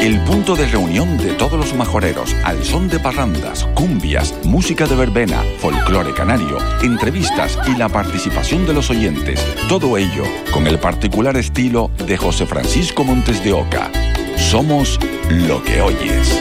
El punto de reunión de todos los majoreros, al son de parrandas, cumbias, música de verbena, folclore canario, entrevistas y la participación de los oyentes. Todo ello con el particular estilo de José Francisco Montes de Oca. Somos lo que oyes.